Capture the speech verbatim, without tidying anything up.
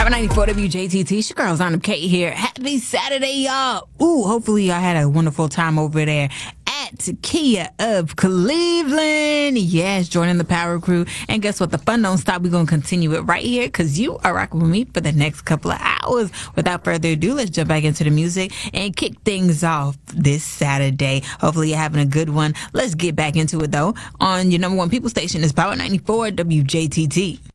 Power ninety-four W J T T. It's your girl, Zana Kate here. Happy Saturday, y'all. Ooh, hopefully y'all had a wonderful time over there at Kia of Cleveland. Yes, joining the Power Crew. And guess what? The fun don't stop. We're going to continue it right here because you are rocking with me for the next couple of hours. Without further ado, let's jump back into the music and kick things off this Saturday. Hopefully you're having a good one. Let's get back into it, though. On your number one people station is Power ninety-four W J T T.